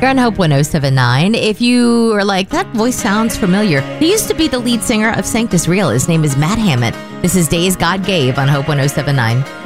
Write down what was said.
You're on Hope 1079. If you are like, that voice sounds familiar, he used to be the lead singer of Sanctus Real. His name is Matt Hammett. This is Days God Gave on Hope 1079.